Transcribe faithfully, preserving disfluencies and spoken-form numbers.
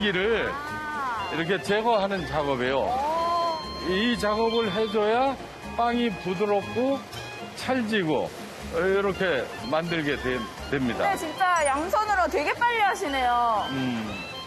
기를 이렇게 제거하는 작업이에요. 이 작업을 해줘야 빵이 부드럽고 찰지고 이렇게 만들게 되, 됩니다. 근데 진짜 양손으로 되게 빨리 하시네요. 음.